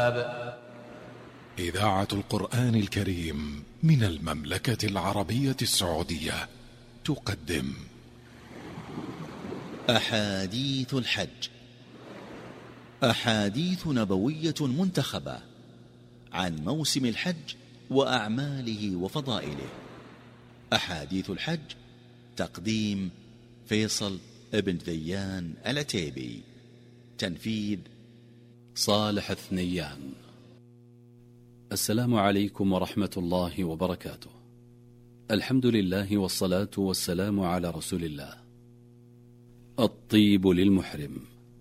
الوهاب. إذاعة القرآن الكريم من المملكة العربية السعودية تقدم أحاديث الحج، أحاديث نبوية منتخبة عن موسم الحج وأعماله وفضائله. أحاديث الحج، تقديم فيصل ابن ذيان العتيبي، تنفيذ صالح الثنيان. السلام عليكم ورحمة الله وبركاته. الحمد لله والصلاة والسلام على رسول الله. الطيب للمحرم.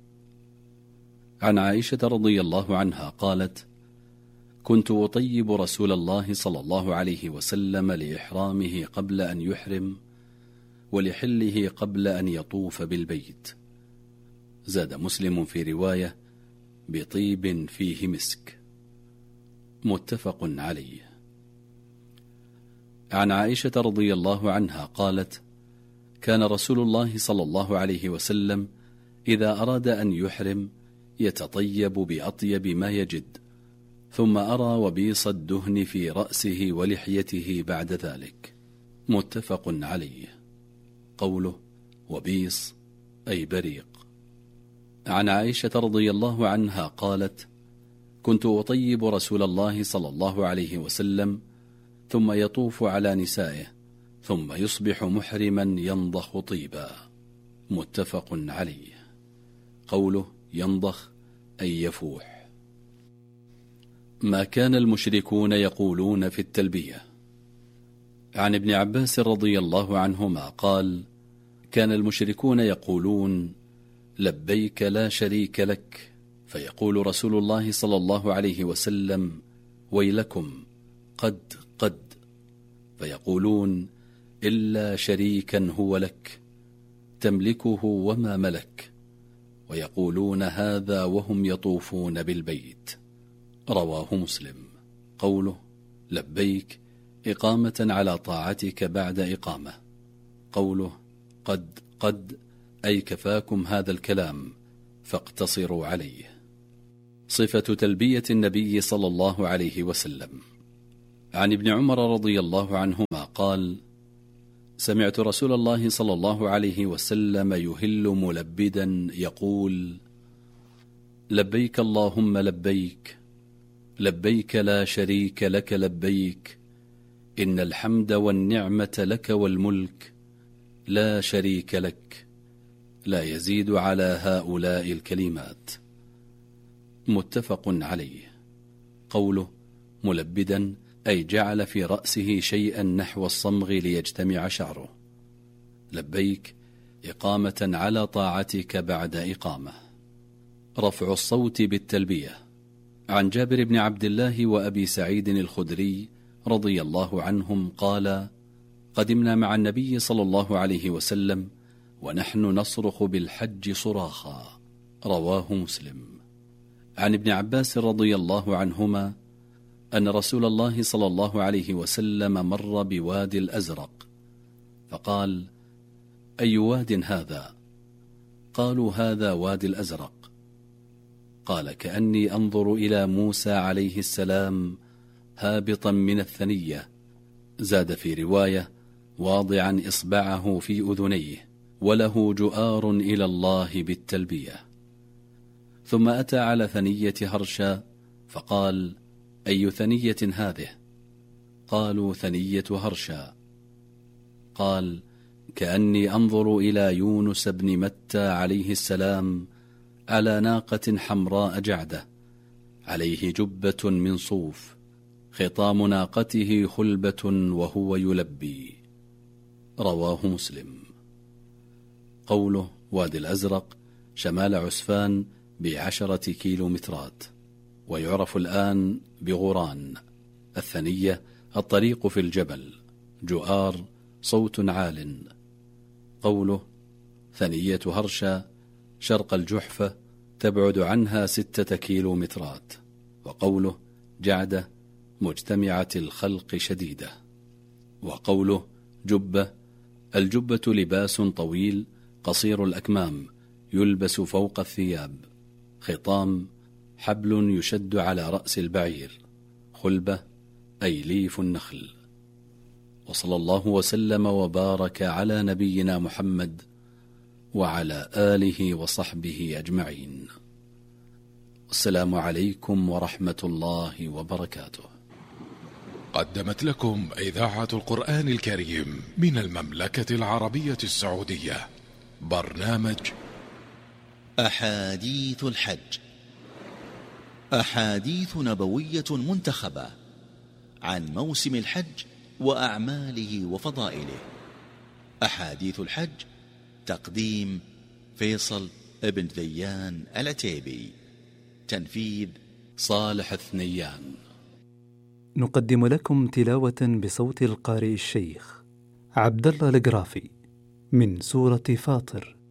عن عائشة رضي الله عنها قالت: كنت أطيب رسول الله صلى الله عليه وسلم لإحرامه قبل أن يحرم، ولحله قبل أن يطوف بالبيت. زاد مسلم في رواية: بطيب فيه مسك. متفق عليه. عن عائشة رضي الله عنها قالت: كان رسول الله صلى الله عليه وسلم إذا أراد أن يحرم يتطيب بأطيب ما يجد، ثم أرى وبيص الدهن في رأسه ولحيته بعد ذلك. متفق عليه. قوله وبيص أي بريق. عن عائشة رضي الله عنها قالت: كنت أطيب رسول الله صلى الله عليه وسلم ثم يطوف على نسائه، ثم يصبح محرما ينضخ طيبا. متفق عليه. قوله ينضخ أي يفوح. ما كان المشركون يقولون في التلبية. عن ابن عباس رضي الله عنهما قال: كان المشركون يقولون: لبيك لا شريك لك، فيقول رسول الله صلى الله عليه وسلم: ويلكم قد قد، فيقولون: إلا شريكا هو لك تملكه وما ملك، ويقولون هذا وهم يطوفون بالبيت. رواه مسلم. قوله لبيك إقامة على طاعتك بعد إقامة. قوله قد قد أي كفاكم هذا الكلام فاقتصروا عليه. صفة تلبية النبي صلى الله عليه وسلم. عن ابن عمر رضي الله عنهما قال: سمعت رسول الله صلى الله عليه وسلم يهل ملبدا يقول: لبيك اللهم لبيك، لبيك لا شريك لك لبيك، إن الحمد والنعمة لك والملك لا شريك لك، لا يزيد على هؤلاء الكلمات. متفق عليه. قوله ملبدا أي جعل في رأسه شيئا نحو الصمغ ليجتمع شعره. لبيك إقامة على طاعتك بعد إقامة. رفع الصوت بالتلبية. عن جابر بن عبد الله وأبي سعيد الخدري رضي الله عنهم قال: قدمنا مع النبي صلى الله عليه وسلم ونحن نصرخ بالحج صراخا. رواه مسلم. عن ابن عباس رضي الله عنهما أن رسول الله صلى الله عليه وسلم مر بوادي الأزرق، فقال: أي واد هذا؟ قالوا: هذا وادي الأزرق. قال: كأني أنظر إلى موسى عليه السلام هابطا من الثنية. زاد في رواية: واضعا إصبعه في أذنيه، وله جؤار إلى الله بالتلبية. ثم أتى على ثنية هرشا فقال: أي ثنية هذه؟ قالوا: ثنية هرشا. قال: كأني أنظر إلى يونس بن متى عليه السلام على ناقة حمراء جعدة، عليه جبة من صوف، خطام ناقته خلبة وهو يلبي. رواه مسلم. قوله وادي الأزرق شمال عسفان ب10 كيلومترات، ويعرف الآن بغوران. الثنية الطريق في الجبل. جؤار صوت عال. قوله ثنية هرشا شرق الجحفة تبعد عنها 6 كيلومترات. وقوله جعدة مجتمعة الخلق شديدة. وقوله جبة الجبة لباس طويل قصير الأكمام يلبس فوق الثياب. خطام حبل يشد على رأس البعير، خلبة أي ليف النخل. وصلى الله وسلم وبارك على نبينا محمد وعلى آله وصحبه أجمعين. السلام عليكم ورحمة الله وبركاته. قدمت لكم إذاعة القرآن الكريم من المملكة العربية السعودية برنامج أحاديث الحج، أحاديث نبوية منتخبة عن موسم الحج وأعماله وفضائله. أحاديث الحج، تقديم فيصل ابن ذيان العتيبي، تنفيذ صالح الثنيان. نقدم لكم تلاوة بصوت القارئ الشيخ عبد الله القرافي من سورة فاطر،